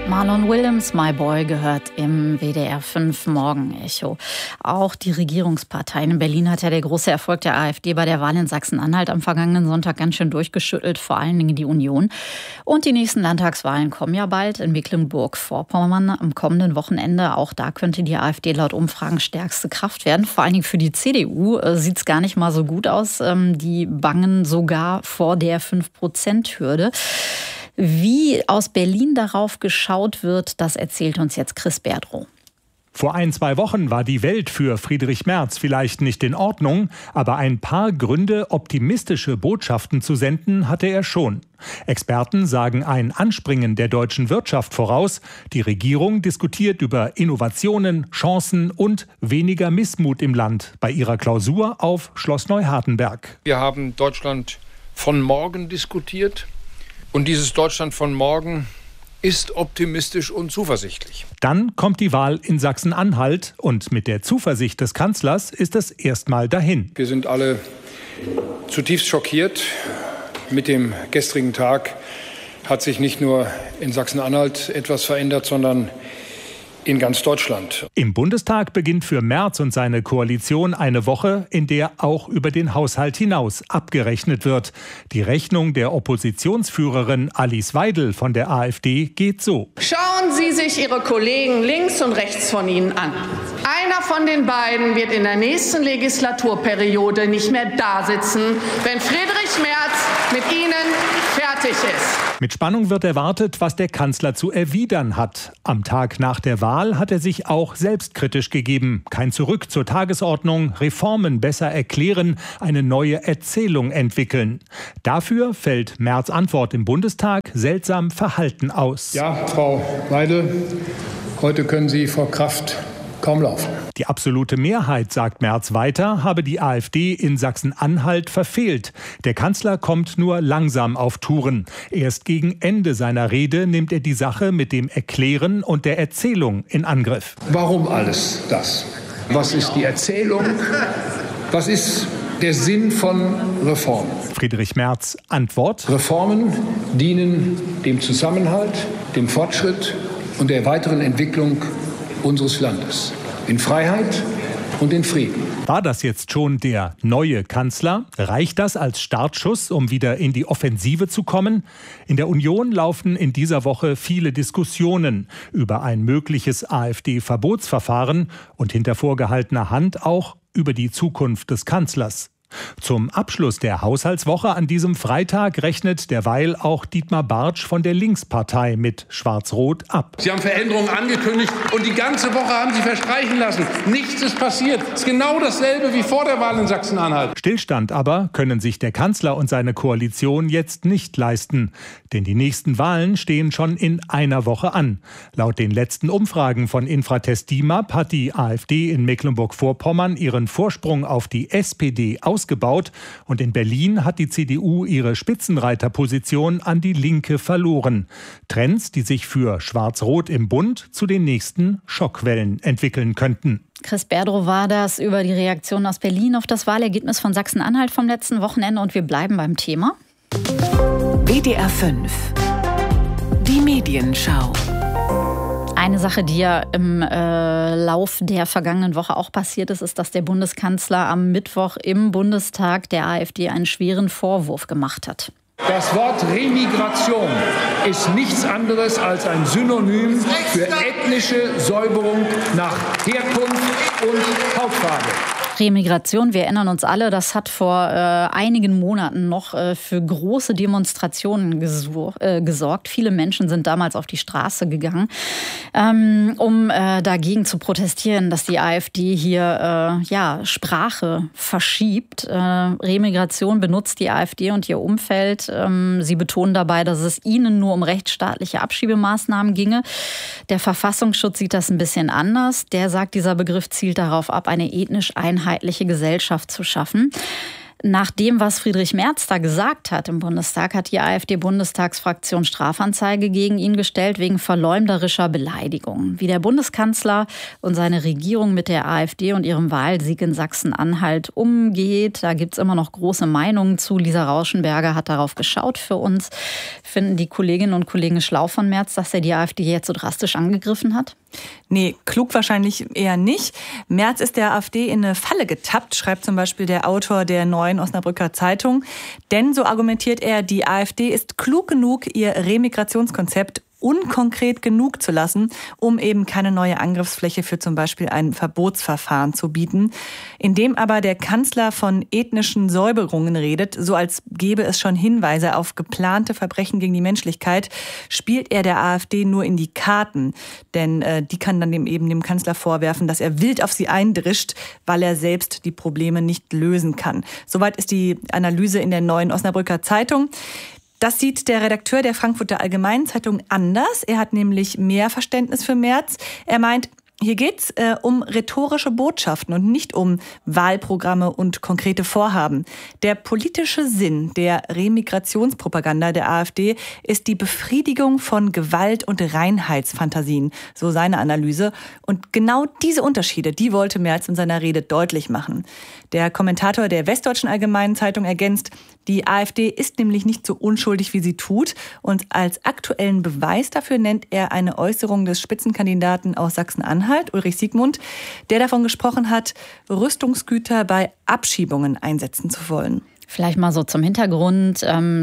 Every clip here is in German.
Marlon Williams, My Boy, gehört im WDR 5 Morgenecho. Auch die Regierungsparteien in Berlin hat ja der große Erfolg der AfD bei der Wahl in Sachsen-Anhalt am vergangenen Sonntag ganz schön durchgeschüttelt, vor allen Dingen die Union. Und die nächsten Landtagswahlen kommen ja bald in Mecklenburg-Vorpommern am kommenden Wochenende. Auch da könnte die AfD laut Umfragen stärkste Kraft werden. Vor allen Dingen für die CDU sieht es gar nicht mal so gut aus. Die bangen sogar vor der 5%-Hürde. Wie aus Berlin darauf geschaut wird, das erzählt uns jetzt Chris Berdrow. Vor 1-2 Wochen war die Welt für Friedrich Merz vielleicht nicht in Ordnung, aber ein paar Gründe, optimistische Botschaften zu senden, hatte er schon. Experten sagen ein Anspringen der deutschen Wirtschaft voraus. Die Regierung diskutiert über Innovationen, Chancen und weniger Missmut im Land bei ihrer Klausur auf Schloss Neuhardenberg. Wir haben Deutschland von morgen diskutiert. Und dieses Deutschland von morgen ist optimistisch und zuversichtlich. Dann kommt die Wahl in Sachsen-Anhalt und mit der Zuversicht des Kanzlers ist es erstmal dahin. Wir sind alle zutiefst schockiert. Mit dem gestrigen Tag hat sich nicht nur in Sachsen-Anhalt etwas verändert, sondern in ganz Deutschland. Im Bundestag beginnt für Merz und seine Koalition eine Woche, in der auch über den Haushalt hinaus abgerechnet wird. Die Rechnung der Oppositionsführerin Alice Weidel von der AfD geht so. Schauen Sie sich Ihre Kollegen links und rechts von Ihnen an. Einer von den beiden wird in der nächsten Legislaturperiode nicht mehr da sitzen, wenn Friedrich Merz mit Ihnen fertig ist. Mit Spannung wird erwartet, was der Kanzler zu erwidern hat. Am Tag nach der Wahl hat er sich auch selbstkritisch gegeben. Kein Zurück zur Tagesordnung, Reformen besser erklären, eine neue Erzählung entwickeln. Dafür fällt Merz' Antwort im Bundestag seltsam verhalten aus. Ja, Frau Weidel, heute können Sie vor Kraft kaum laufen. Die absolute Mehrheit, sagt Merz weiter, habe die AfD in Sachsen-Anhalt verfehlt. Der Kanzler kommt nur langsam auf Touren. Erst gegen Ende seiner Rede nimmt er die Sache mit dem Erklären und der Erzählung in Angriff. Warum alles das? Was ist die Erzählung? Was ist der Sinn von Reformen? Friedrich Merz Antwort: Reformen dienen dem Zusammenhalt, dem Fortschritt und der weiteren Entwicklung unseres Landes. In Freiheit und in Frieden. War das jetzt schon der neue Kanzler? Reicht das als Startschuss, um wieder in die Offensive zu kommen? In der Union laufen in dieser Woche viele Diskussionen über ein mögliches AfD-Verbotsverfahren und hinter vorgehaltener Hand auch über die Zukunft des Kanzlers. Zum Abschluss der Haushaltswoche an diesem Freitag rechnet derweil auch Dietmar Bartsch von der Linkspartei mit Schwarz-Rot ab. Sie haben Veränderungen angekündigt und die ganze Woche haben Sie verstreichen lassen. Nichts ist passiert. Es ist genau dasselbe wie vor der Wahl in Sachsen-Anhalt. Stillstand aber können sich der Kanzler und seine Koalition jetzt nicht leisten. Denn die nächsten Wahlen stehen schon in einer Woche an. Laut den letzten Umfragen von Infratest DIMAP hat die AfD in Mecklenburg-Vorpommern ihren Vorsprung auf die SPD ausgebaut und in Berlin hat die CDU ihre Spitzenreiterposition an die Linke verloren. Trends, die sich für Schwarz-Rot im Bund zu den nächsten Schockwellen entwickeln könnten. Chris Berdrow war das über die Reaktion aus Berlin auf das Wahlergebnis von Sachsen-Anhalt vom letzten Wochenende und wir bleiben beim Thema. WDR 5. Die Medienschau. Eine Sache, die ja im Lauf der vergangenen Woche auch passiert ist, ist, dass der Bundeskanzler am Mittwoch im Bundestag der AfD einen schweren Vorwurf gemacht hat. Das Wort Remigration ist nichts anderes als ein Synonym für ethnische Säuberung nach Herkunft und Hautfarbe. Remigration, wir erinnern uns alle, das hat vor einigen Monaten noch für große Demonstrationen gesorgt. Viele Menschen sind damals auf die Straße gegangen, um dagegen zu protestieren, dass die AfD hier Sprache verschiebt. Remigration benutzt die AfD und ihr Umfeld. Sie betonen dabei, dass es ihnen nur um rechtsstaatliche Abschiebemaßnahmen ginge. Der Verfassungsschutz sieht das ein bisschen anders. Der sagt, dieser Begriff zielt darauf ab, eine ethnisch einheitliche Gesellschaft zu schaffen. Nach dem, was Friedrich Merz da gesagt hat im Bundestag, hat die AfD-Bundestagsfraktion Strafanzeige gegen ihn gestellt wegen verleumderischer Beleidigung. Wie der Bundeskanzler und seine Regierung mit der AfD und ihrem Wahlsieg in Sachsen-Anhalt umgeht, da gibt es immer noch große Meinungen zu. Lisa Rauschenberger hat darauf geschaut für uns. Finden die Kolleginnen und Kollegen schlau von Merz, dass er die AfD jetzt so drastisch angegriffen hat? Nee, klug wahrscheinlich eher nicht. Merz ist der AfD in eine Falle getappt, schreibt zum Beispiel der Autor der Neuen Osnabrücker Zeitung. Denn, so argumentiert er, die AfD ist klug genug, ihr Remigrationskonzept unkonkret genug zu lassen, um eben keine neue Angriffsfläche für zum Beispiel ein Verbotsverfahren zu bieten. Indem aber der Kanzler von ethnischen Säuberungen redet, so als gäbe es schon Hinweise auf geplante Verbrechen gegen die Menschlichkeit, spielt er der AfD nur in die Karten. Denn die kann dann dem Kanzler vorwerfen, dass er wild auf sie eindrischt, weil er selbst die Probleme nicht lösen kann. Soweit ist die Analyse in der Neuen Osnabrücker Zeitung. Das sieht der Redakteur der Frankfurter Allgemeinen Zeitung anders. Er hat nämlich mehr Verständnis für Merz. Er meint, hier geht's um rhetorische Botschaften und nicht um Wahlprogramme und konkrete Vorhaben. Der politische Sinn der Remigrationspropaganda der AfD ist die Befriedigung von Gewalt- und Reinheitsfantasien, so seine Analyse. Und genau diese Unterschiede, die wollte Merz in seiner Rede deutlich machen. Der Kommentator der Westdeutschen Allgemeinen Zeitung ergänzt, die AfD ist nämlich nicht so unschuldig, wie sie tut. Und als aktuellen Beweis dafür nennt er eine Äußerung des Spitzenkandidaten aus Sachsen-Anhalt, Ulrich Siegmund, der davon gesprochen hat, Rüstungsgüter bei Abschiebungen einsetzen zu wollen. Vielleicht mal so zum Hintergrund.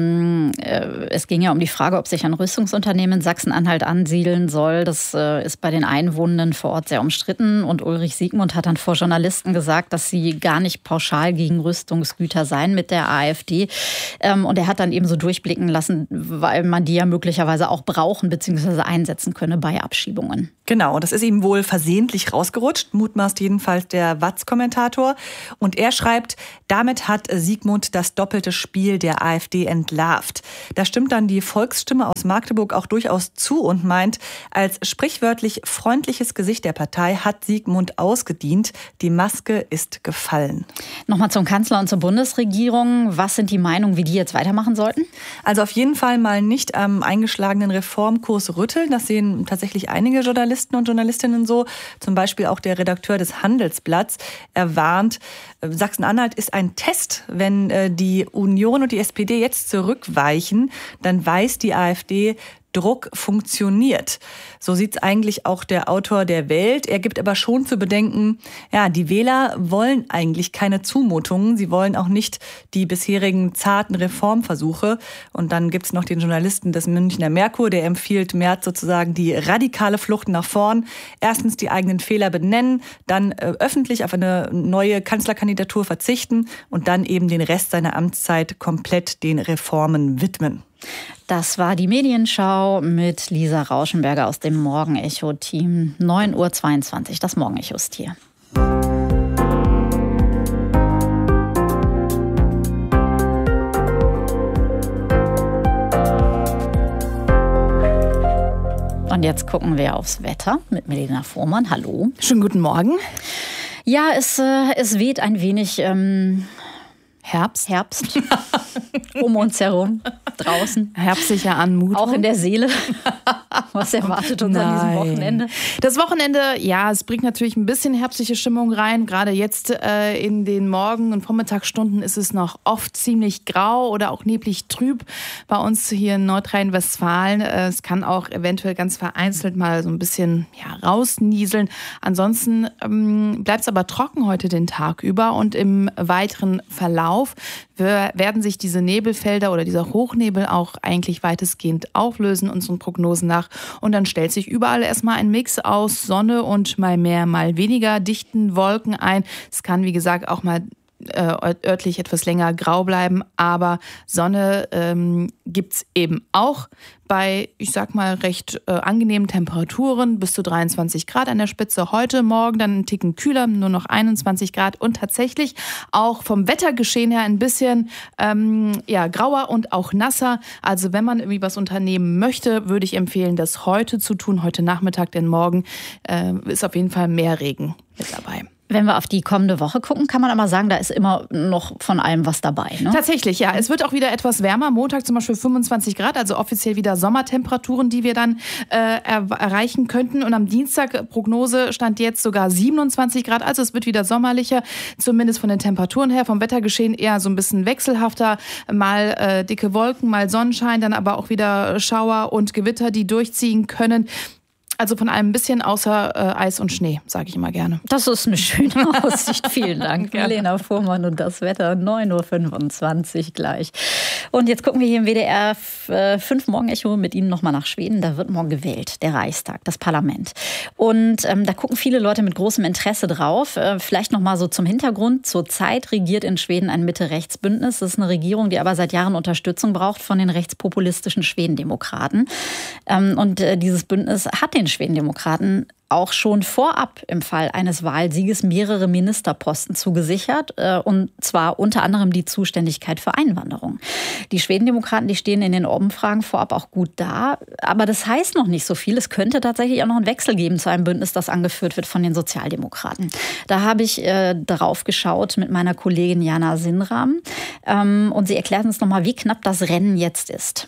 Es ging ja um die Frage, ob sich ein Rüstungsunternehmen in Sachsen-Anhalt ansiedeln soll. Das ist bei den Einwohnenden vor Ort sehr umstritten. Und Ulrich Siegmund hat dann vor Journalisten gesagt, dass sie gar nicht pauschal gegen Rüstungsgüter seien mit der AfD. Und er hat dann eben so durchblicken lassen, weil man die ja möglicherweise auch brauchen bzw. einsetzen könne bei Abschiebungen. Genau, das ist ihm wohl versehentlich rausgerutscht, mutmaßt jedenfalls der WAZ-Kommentator. Und er schreibt, damit hat Siegmund das doppelte Spiel der AfD entlarvt. Da stimmt dann die Volksstimme aus Magdeburg auch durchaus zu und meint, als sprichwörtlich freundliches Gesicht der Partei hat Siegmund ausgedient. Die Maske ist gefallen. Nochmal zum Kanzler und zur Bundesregierung. Was sind die Meinungen, wie die jetzt weitermachen sollten? Also auf jeden Fall mal nicht am eingeschlagenen Reformkurs rütteln. Das sehen tatsächlich einige Journalisten und Journalistinnen so. Zum Beispiel auch der Redakteur des Handelsblatts. Er warnt, Sachsen-Anhalt ist ein Test. Wenn die Union und die SPD jetzt zurückweichen, dann weiß die AfD, Druck funktioniert. So sieht es eigentlich auch der Autor der Welt. Er gibt aber schon zu bedenken, ja, die Wähler wollen eigentlich keine Zumutungen. Sie wollen auch nicht die bisherigen zarten Reformversuche. Und dann gibt es noch den Journalisten des Münchner Merkur, der empfiehlt Merz sozusagen die radikale Flucht nach vorn. Erstens die eigenen Fehler benennen, dann öffentlich auf eine neue Kanzlerkandidatur verzichten und dann eben den Rest seiner Amtszeit komplett den Reformen widmen. Das war die Medienschau mit Lisa Rauschenberger aus dem Morgenecho-Team. 9:22 Uhr, das Morgenecho ist hier. Und jetzt gucken wir aufs Wetter mit Melina Fuhrmann. Hallo. Schönen guten Morgen. Ja, es weht ein wenig Herbst um uns herum, draußen. Herbstliche Anmutung. Auch in der Seele. Was erwartet uns an diesem Wochenende? Das Wochenende, ja, es bringt natürlich ein bisschen herbstliche Stimmung rein. Gerade jetzt in den Morgen- und Vormittagsstunden ist es noch oft ziemlich grau oder auch neblig trüb bei uns hier in Nordrhein-Westfalen. Es kann auch eventuell ganz vereinzelt mal so ein bisschen rausnieseln. Ansonsten bleibt es aber trocken heute den Tag über und im weiteren Verlauf werden sich diese Nebelfelder oder dieser Hochnebel auch eigentlich weitestgehend auflösen, unseren Prognosen nach. Und dann stellt sich überall erstmal ein Mix aus Sonne und mal mehr, mal weniger dichten Wolken ein. Es kann, wie gesagt, auch mal örtlich etwas länger grau bleiben, aber Sonne gibt's eben auch bei, ich sag mal, recht angenehmen Temperaturen, bis zu 23 Grad an der Spitze. Heute, morgen dann ein Ticken kühler, nur noch 21 Grad und tatsächlich auch vom Wettergeschehen her ein bisschen grauer und auch nasser. Also wenn man irgendwie was unternehmen möchte, würde ich empfehlen, das heute zu tun, heute Nachmittag, denn morgen ist auf jeden Fall mehr Regen mit dabei. Wenn wir auf die kommende Woche gucken, kann man aber sagen, da ist immer noch von allem was dabei. Ne? Tatsächlich, ja. Es wird auch wieder etwas wärmer. Montag zum Beispiel 25 Grad, also offiziell wieder Sommertemperaturen, die wir dann erreichen könnten. Und am Dienstag, Prognose, stand jetzt sogar 27 Grad. Also es wird wieder sommerlicher, zumindest von den Temperaturen her. Vom Wettergeschehen eher so ein bisschen wechselhafter. Mal dicke Wolken, mal Sonnenschein, dann aber auch wieder Schauer und Gewitter, die durchziehen können. Also von allem ein bisschen außer Eis und Schnee, sage ich immer gerne. Das ist eine schöne Aussicht. Vielen Dank, Lena Fuhrmann. Und das Wetter 9.25 Uhr gleich. Und jetzt gucken wir hier im WDR 5 Morgen-Echo mit Ihnen nochmal nach Schweden. Da wird morgen gewählt, der Reichstag, das Parlament. Und da gucken viele Leute mit großem Interesse drauf. Vielleicht nochmal so zum Hintergrund. Zurzeit regiert in Schweden ein Mitte-Rechts-Bündnis. Das ist eine Regierung, die aber seit Jahren Unterstützung braucht von den rechtspopulistischen Schwedendemokraten. Und dieses Bündnis hat den Schwedendemokraten auch schon vorab im Fall eines Wahlsieges mehrere Ministerposten zugesichert, und zwar unter anderem die Zuständigkeit für Einwanderung. Die Schwedendemokraten, die stehen in den Umfragen vorab auch gut da, aber das heißt noch nicht so viel. Es könnte tatsächlich auch noch einen Wechsel geben zu einem Bündnis, das angeführt wird von den Sozialdemokraten. Da habe ich darauf geschaut mit meiner Kollegin Jana Sinram, und sie erklärt uns nochmal, wie knapp das Rennen jetzt ist.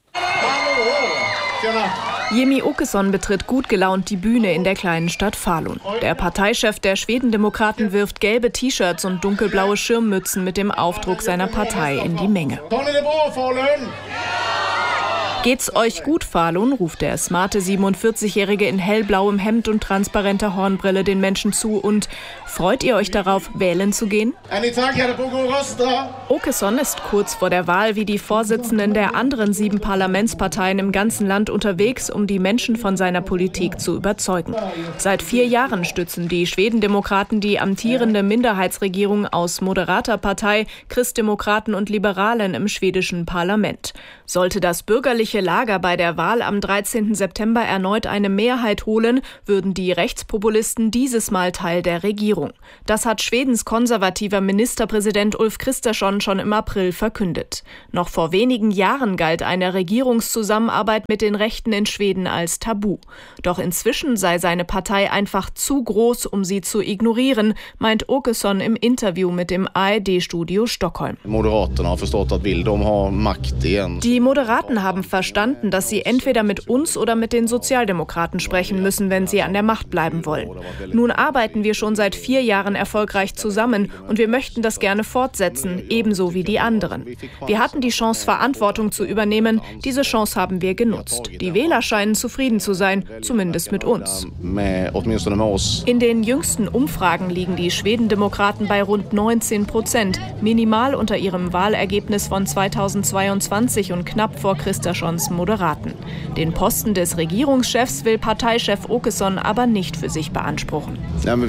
Jimmie Åkesson betritt gut gelaunt die Bühne in der kleinen Stadt Falun. Der Parteichef der Schwedendemokraten wirft gelbe T-Shirts und dunkelblaue Schirmmützen mit dem Aufdruck seiner Partei in die Menge. Geht's euch gut, Falun, ruft der smarte 47-Jährige in hellblauem Hemd und transparenter Hornbrille den Menschen zu. Und freut ihr euch darauf, wählen zu gehen? Åkesson ist kurz vor der Wahl wie die Vorsitzenden der anderen 7 Parlamentsparteien im ganzen Land unterwegs, um die Menschen von seiner Politik zu überzeugen. Seit 4 Jahren stützen die Schwedendemokraten die amtierende Minderheitsregierung aus moderater Partei, Christdemokraten und Liberalen im schwedischen Parlament. Sollte das bürgerliche Lager bei der Wahl am 13. September erneut eine Mehrheit holen, würden die Rechtspopulisten dieses Mal Teil der Regierung. Das hat Schwedens konservativer Ministerpräsident Ulf Kristersson schon im April verkündet. Noch vor wenigen Jahren galt eine Regierungszusammenarbeit mit den Rechten in Schweden als Tabu. Doch inzwischen sei seine Partei einfach zu groß, um sie zu ignorieren, meint Åkesson im Interview mit dem ARD-Studio Stockholm. Die Moderaten haben verstanden, dass sie entweder mit uns oder mit den Sozialdemokraten sprechen müssen, wenn sie an der Macht bleiben wollen. Nun arbeiten wir schon seit 4 Jahren erfolgreich zusammen und wir möchten das gerne fortsetzen, ebenso wie die anderen. Wir hatten die Chance, Verantwortung zu übernehmen. Diese Chance haben wir genutzt. Die Wähler scheinen zufrieden zu sein, zumindest mit uns. In den jüngsten Umfragen liegen die Schwedendemokraten bei rund 19%, minimal unter ihrem Wahlergebnis von 2022 und knapp vor Kristerssons Moderaten. Den Posten des Regierungschefs will Parteichef Åkesson aber nicht für sich beanspruchen.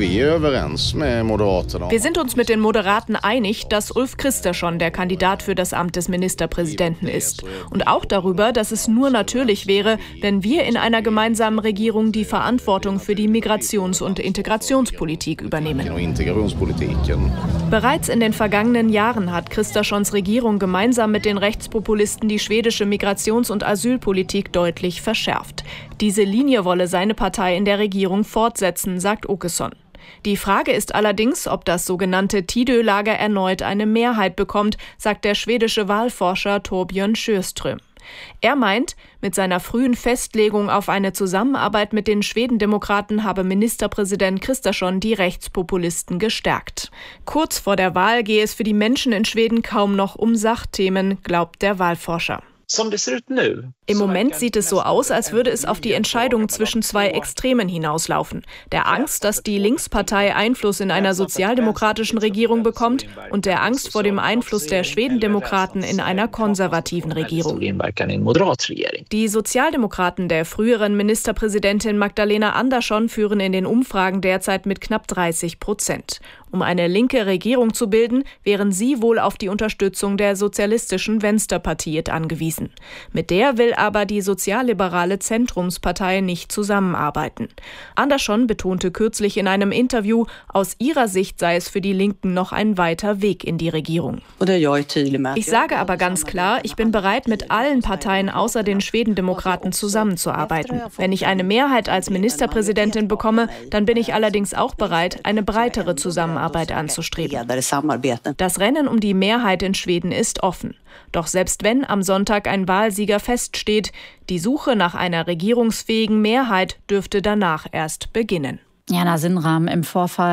Wir sind uns mit den Moderaten einig, dass Ulf Kristersson der Kandidat für das Amt des Ministerpräsidenten ist. Und auch darüber, dass es nur natürlich wäre, wenn wir in einer gemeinsamen Regierung die Verantwortung für die Migrations- und Integrationspolitik übernehmen. Bereits in den vergangenen Jahren hat Kristerssons Regierung gemeinsam mit den Rechtspopulisten die schwedische Migrations- und Asylpolitik deutlich verschärft. Diese Linie wolle seine Partei in der Regierung fortsetzen, sagt Åkesson. Die Frage ist allerdings, ob das sogenannte Tidö-Lager erneut eine Mehrheit bekommt, sagt der schwedische Wahlforscher Torbjörn Sjöström. Er meint, mit seiner frühen Festlegung auf eine Zusammenarbeit mit den Schwedendemokraten habe Ministerpräsident Kristersson die Rechtspopulisten gestärkt. Kurz vor der Wahl gehe es für die Menschen in Schweden kaum noch um Sachthemen, glaubt der Wahlforscher. Im Moment sieht es so aus, als würde es auf die Entscheidung zwischen 2 Extremen hinauslaufen. Der Angst, dass die Linkspartei Einfluss in einer sozialdemokratischen Regierung bekommt und der Angst vor dem Einfluss der Schwedendemokraten in einer konservativen Regierung. Die Sozialdemokraten der früheren Ministerpräsidentin Magdalena Andersson führen in den Umfragen derzeit mit knapp 30%. Um eine linke Regierung zu bilden, wären sie wohl auf die Unterstützung der sozialistischen Venstrepartiet angewiesen. Mit der will aber die sozialliberale Zentrumspartei nicht zusammenarbeiten. Andersson betonte kürzlich in einem Interview, aus ihrer Sicht sei es für die Linken noch ein weiter Weg in die Regierung. Ich sage aber ganz klar, ich bin bereit, mit allen Parteien außer den Schwedendemokraten zusammenzuarbeiten. Wenn ich eine Mehrheit als Ministerpräsidentin bekomme, dann bin ich allerdings auch bereit, eine breitere Zusammenarbeit anzustreben. Das Rennen um die Mehrheit in Schweden ist offen. Doch selbst wenn am Sonntag ein Wahlsieger feststeht, die Suche nach einer regierungsfähigen Mehrheit dürfte danach erst beginnen. Jana Sinnram im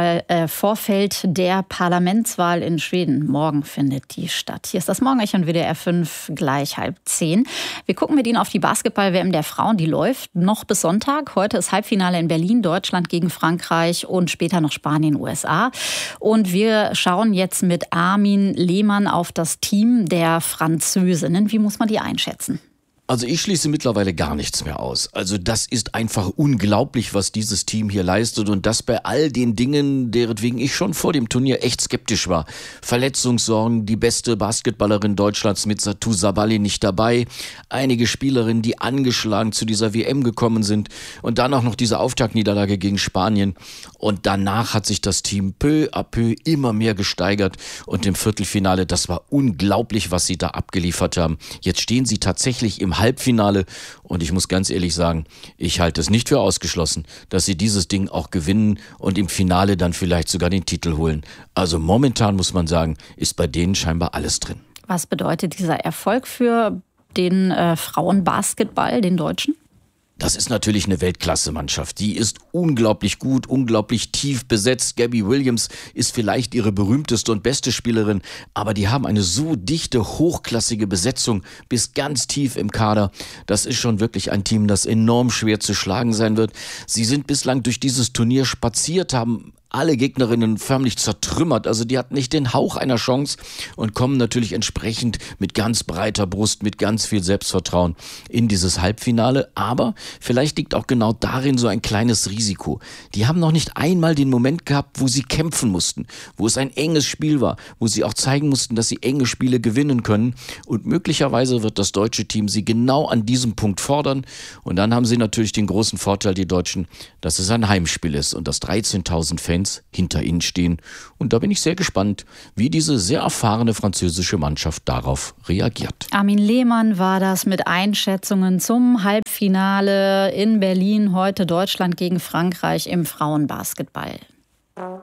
Vorfeld der Parlamentswahl in Schweden. Morgen findet die statt. Hier ist das Morgenecho und WDR 5 gleich 9:30. Wir gucken mit Ihnen auf die Basketball-WM der Frauen. Die läuft noch bis Sonntag. Heute ist Halbfinale in Berlin, Deutschland gegen Frankreich und später noch Spanien, USA. Und wir schauen jetzt mit Armin Lehmann auf das Team der Französinnen. Wie muss man die einschätzen? Also ich schließe mittlerweile gar nichts mehr aus. Also das ist einfach unglaublich, was dieses Team hier leistet und das bei all den Dingen, deretwegen ich schon vor dem Turnier echt skeptisch war. Verletzungssorgen, die beste Basketballerin Deutschlands mit Satou Sabali nicht dabei, einige Spielerinnen, die angeschlagen zu dieser WM gekommen sind und dann auch noch diese Auftaktniederlage gegen Spanien. Und danach hat sich das Team peu à peu immer mehr gesteigert und im Viertelfinale, das war unglaublich, was sie da abgeliefert haben. Jetzt stehen sie tatsächlich im Halbfinale und ich muss ganz ehrlich sagen, ich halte es nicht für ausgeschlossen, dass sie dieses Ding auch gewinnen und im Finale dann vielleicht sogar den Titel holen. Also momentan muss man sagen, ist bei denen scheinbar alles drin. Was bedeutet dieser Erfolg für den Frauenbasketball, den Deutschen? Das ist natürlich eine Weltklasse-Mannschaft. Die ist unglaublich gut, unglaublich tief besetzt. Gabby Williams ist vielleicht ihre berühmteste und beste Spielerin, aber die haben eine so dichte, hochklassige Besetzung bis ganz tief im Kader. Das ist schon wirklich ein Team, das enorm schwer zu schlagen sein wird. Sie sind bislang durch dieses Turnier spaziert, haben alle Gegnerinnen förmlich zertrümmert. Also die hatten nicht den Hauch einer Chance und kommen natürlich entsprechend mit ganz breiter Brust, mit ganz viel Selbstvertrauen in dieses Halbfinale. Aber vielleicht liegt auch genau darin so ein kleines Risiko. Die haben noch nicht einmal den Moment gehabt, wo sie kämpfen mussten, wo es ein enges Spiel war, wo sie auch zeigen mussten, dass sie enge Spiele gewinnen können. Und möglicherweise wird das deutsche Team sie genau an diesem Punkt fordern. Und dann haben sie natürlich den großen Vorteil, die Deutschen, dass es ein Heimspiel ist und dass 13.000 Fans hinter ihnen stehen. Und da bin ich sehr gespannt, wie diese sehr erfahrene französische Mannschaft darauf reagiert. Armin Lehmann war das mit Einschätzungen zum Halbfinale in Berlin. Heute Deutschland gegen Frankreich im Frauenbasketball.